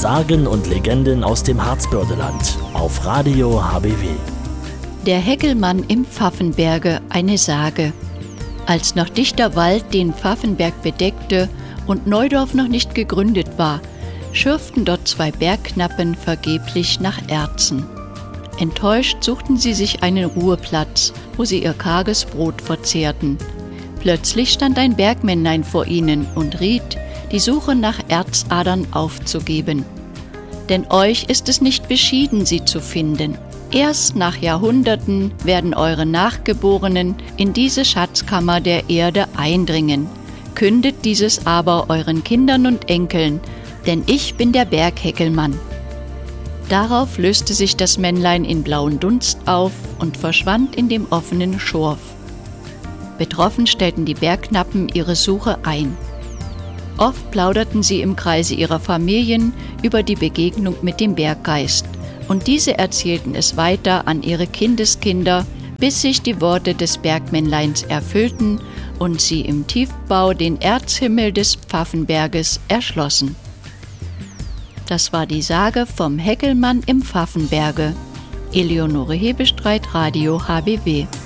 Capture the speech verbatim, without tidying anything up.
Sagen und Legenden aus dem Harzbördeland auf Radio H B W. Der Heckelmann im Pfaffenberge, eine Sage. Als noch dichter Wald den Pfaffenberg bedeckte und Neudorf noch nicht gegründet war, schürften dort zwei Bergknappen vergeblich nach Erzen. Enttäuscht suchten sie sich einen Ruheplatz, wo sie ihr karges Brot verzehrten. Plötzlich stand ein Bergmännlein vor ihnen und riet, die Suche nach Erzadern aufzugeben. Denn euch ist es nicht beschieden, sie zu finden. Erst nach Jahrhunderten werden eure Nachgeborenen in diese Schatzkammer der Erde eindringen. Kündet dieses aber euren Kindern und Enkeln, denn ich bin der Bergheckelmann. Darauf löste sich das Männlein in blauen Dunst auf und verschwand in dem offenen Schorf. Betroffen stellten die Bergknappen ihre Suche ein. Oft plauderten sie im Kreise ihrer Familien über die Begegnung mit dem Berggeist, und diese erzählten es weiter an ihre Kindeskinder, bis sich die Worte des Bergmännleins erfüllten und sie im Tiefbau den Erzhimmel des Pfaffenberges erschlossen. Das war die Sage vom Heckelmann im Pfaffenberge. Eleonore Hebestreit, Radio H B W.